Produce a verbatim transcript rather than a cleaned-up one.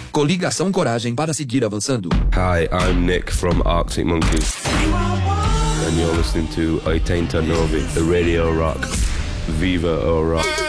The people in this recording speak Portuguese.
Coligação Coragem para seguir avançando. Hi, I'm Nick from Arctic Monkeys. And you're listening to oitenta e nove, the Radio Rock. Viva o Rock.